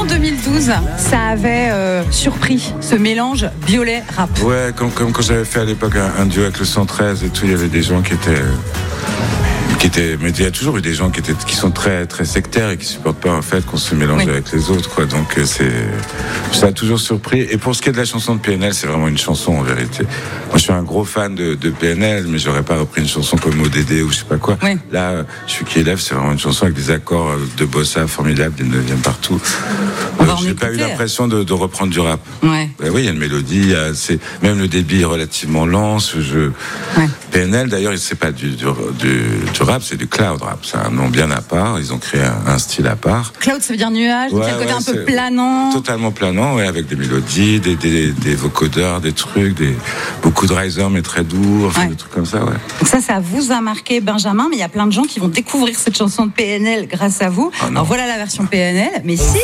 en 2012, ça avait surpris ce mélange Biolay-rap. Ouais, comme quand j'avais fait à l'époque un duo avec le 113 et tout, il y avait des gens qui étaient... mais il y a toujours eu des gens qui sont très très sectaires et qui supportent pas en fait qu'on se mélange avec les autres, quoi. Donc ça a toujours surpris. Et pour ce qui est de la chanson de PNL, c'est vraiment une chanson en vérité. Moi, je suis un gros fan de PNL, mais j'aurais pas repris une chanson comme ODD ou je sais pas quoi. Oui. Là, Je suis qui élève, c'est vraiment une chanson avec des accords de bossa formidables, des neuvièmes partout. J'ai pas eu l'impression de reprendre du rap. Ouais. Ben oui, il y a une mélodie, même le débit est relativement lent. PNL, d'ailleurs, c'est pas du rap, c'est du cloud rap. C'est un nom bien à part. Ils ont créé un style à part. Cloud, ça veut dire nuage. Il y a un côté un peu planant. Totalement planant, ouais, avec des mélodies, des vocodeurs, des trucs, beaucoup de riser mais très doux, des trucs comme ça, ouais. Donc ça vous a marqué, Benjamin, mais il y a plein de gens qui vont découvrir cette chanson de PNL grâce à vous. Alors voilà la version PNL, mais si